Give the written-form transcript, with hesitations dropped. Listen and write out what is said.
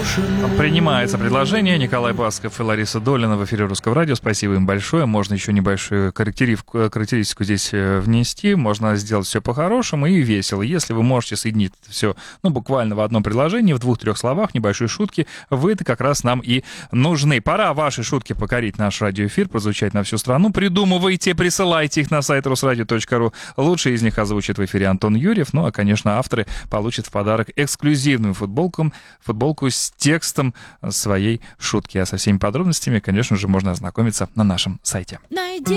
Принимается предложение. Николай Басков и Лариса Долина в эфире Русского радио. Спасибо им большое. Можно еще небольшую характеристику здесь внести. Можно сделать все по-хорошему и весело. Если вы можете соединить это все, буквально в одном предложении, в 2-3 словах, небольшой шутки, вы-то как раз нам и нужны. Пора ваши шутки покорить наш радиоэфир, прозвучать на всю страну. Придумывайте, присылайте их на сайт rusradio.ru. Лучшие из них озвучит в эфире Антон Юрьев. Ну, а, конечно, авторы получат в подарок эксклюзивную футболку с текстом своей шутки. А со всеми подробностями, конечно же, можно ознакомиться на нашем сайте.